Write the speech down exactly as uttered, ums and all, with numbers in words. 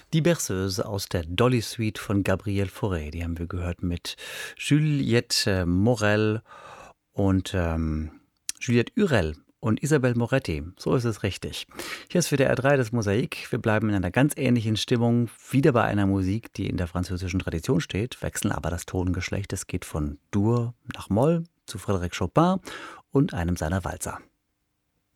Die Berceuse aus der Dolly Suite von Gabriel Fauré, die haben wir gehört mit Juliette Morel und ähm, Juliette Hurel und Isabel Moretti. So ist es richtig. Hier ist für der R drei das Mosaik. Wir bleiben in einer ganz ähnlichen Stimmung, wieder bei einer Musik, die in der französischen Tradition steht, wechseln aber das Tongeschlecht. Es geht von Dur nach Moll zu Frédéric Chopin und einem seiner Walzer.